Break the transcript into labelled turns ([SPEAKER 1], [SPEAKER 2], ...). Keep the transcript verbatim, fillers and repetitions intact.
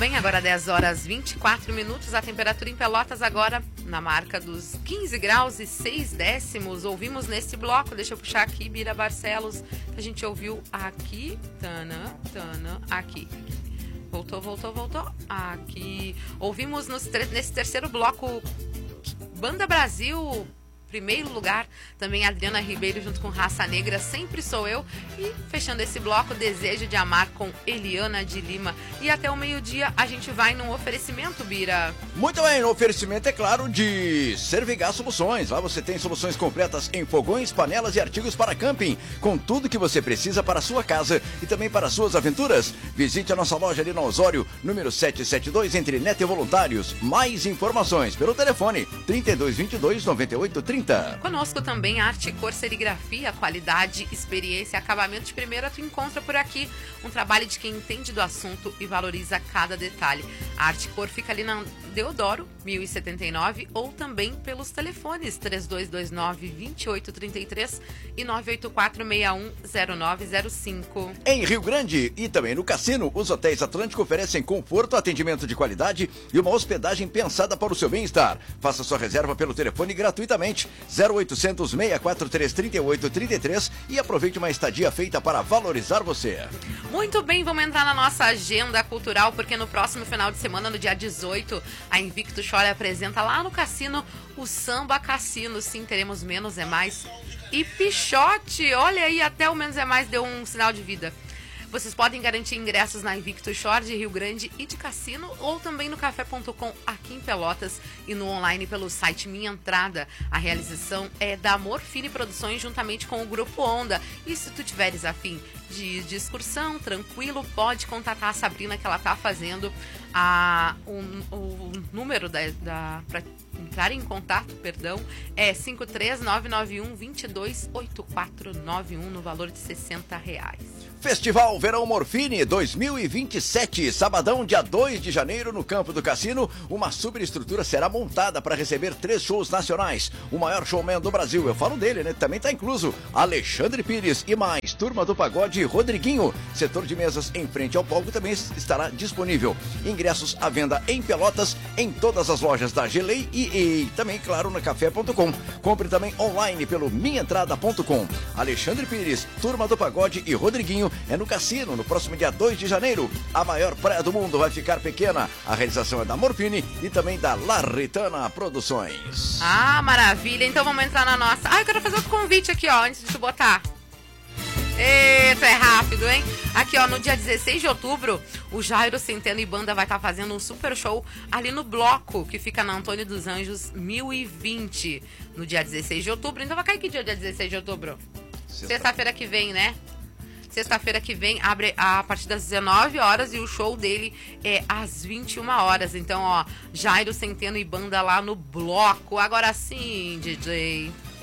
[SPEAKER 1] bem, agora dez horas e vinte e quatro minutos, a temperatura em Pelotas agora na marca dos quinze graus e seis décimos. Ouvimos nesse bloco, deixa eu puxar aqui, Bira Barcelos, que a gente ouviu aqui, Tana, Tana, aqui. Voltou, voltou, voltou, aqui. Ouvimos nos, nesse terceiro bloco, Banda Brasil, primeiro lugar, também Adriana Ribeiro junto com Raça Negra, Sempre Sou Eu, e fechando esse bloco, Desejo de Amar com Eliana de Lima. E até o meio-dia a gente vai num oferecimento, Bira.
[SPEAKER 2] Muito bem, no oferecimento, é claro, de Servigar Soluções. Lá você tem soluções completas em fogões, panelas e artigos para camping, com tudo que você precisa para a sua casa e também para as suas aventuras. Visite a nossa loja ali no Osório, número setecentos e setenta e dois, entre Neto e Voluntários. Mais informações pelo telefone trinta e dois, vinte e dois, noventa e oito, trinta.
[SPEAKER 1] Conosco também Arte, Cor, Serigrafia, qualidade, experiência, acabamento de primeira, tu encontra por aqui um trabalho de quem entende do assunto e valoriza cada detalhe. A Arte Cor fica ali na Deodoro, mil e setenta e nove, ou também pelos telefones três dois dois nove, vinte e oito trinta e três e nove oito quatro, seis um zero nove zero cinco.
[SPEAKER 2] Em Rio Grande e também no Cassino, os hotéis Atlântico oferecem conforto, atendimento de qualidade e uma hospedagem pensada para o seu bem-estar. Faça sua reserva pelo telefone gratuitamente zero oitocentos, seis quatro três, trinta e oito trinta e três e aproveite uma estadia feita para valorizar você.
[SPEAKER 1] Muito bem, vamos entrar na nossa agenda cultural, porque no próximo final de semana, no dia dezoito, a Invicto Chore apresenta lá no Cassino o Samba Cassino. Sim, teremos Menos é Mais e Pichote. Olha aí, até o Menos é Mais deu um sinal de vida. Vocês podem garantir ingressos na Invicto Shore de Rio Grande e de Cassino, ou também no café ponto com aqui em Pelotas e no online pelo site Minha Entrada. A realização é da Morfine Produções juntamente com o Grupo Onda. E se tu tiveres afim de ir de excursão, tranquilo, pode contatar a Sabrina, que ela tá fazendo a, o, o número da, da para entrar em contato, perdão, é cinco três nove nove um, dois dois oito quatro nove um no valor de sessenta reais.
[SPEAKER 2] Festival Verão Morfine dois mil e vinte e sete, sabadão, dia dois de janeiro, no campo do Cassino. Uma superestrutura será montada para receber três shows nacionais. O maior showman do Brasil, eu falo dele, né? Também tá incluso Alexandre Pires e mais Turma do Pagode Rodriguinho. Setor de mesas em frente ao palco também estará disponível. Ingressos à venda em Pelotas, em todas as lojas da Gelei e, e também, claro, na café ponto com. Compre também online pelo minha entrada ponto com. Alexandre Pires, Turma do Pagode e Rodriguinho é no Cassino, no próximo dia dois de janeiro. A maior praia do mundo vai ficar pequena. A realização é da Morfine e também da Larritana Produções.
[SPEAKER 1] Ah, maravilha. Então vamos entrar na nossa... Ah, eu quero fazer outro convite aqui, ó, antes de tu botar. Eita, é rápido, hein? Aqui, ó, no dia dezesseis de outubro, o Jairo Centeno e Banda vai estar tá fazendo um super show ali no Bloco, que fica na Antônio dos Anjos, mil e vinte, no dia dezesseis de outubro. Então vai cair que dia, dia dezesseis de outubro? Sexta-feira que vem, né? Sexta-feira que vem, abre a partir das dezenove horas e o show dele é às vinte e uma horas. Então, ó, Jairo Centeno e Banda lá no Bloco. Agora sim, D J.